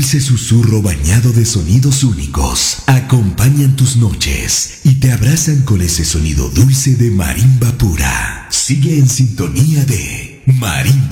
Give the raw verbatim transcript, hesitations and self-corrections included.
dulce susurro bañado de sonidos únicos acompañan tus noches y te abrazan con ese sonido dulce de marimba pura. Sigue en sintonía de Marimba.